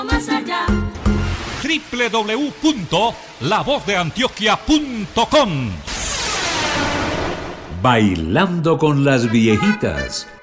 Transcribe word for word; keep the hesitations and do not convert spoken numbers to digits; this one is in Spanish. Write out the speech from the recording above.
Más allá. doble u doble u doble u punto la voz de antioquia punto com. Bailando con las viejitas,